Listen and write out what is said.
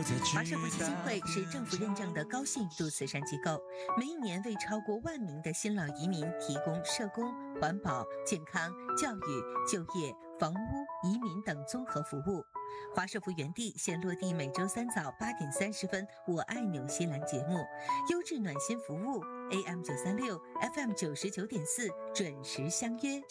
华社福基金会是政府认证的高信誉度慈善机构，每一年为超过1万名的新老移民提供社工、环保、健康、教育、就业、房屋、移民等综合服务。华社福原地现落地每周3早8点30分，我爱纽西兰节目，优质暖心服务 AM936 FM99.4准时相约。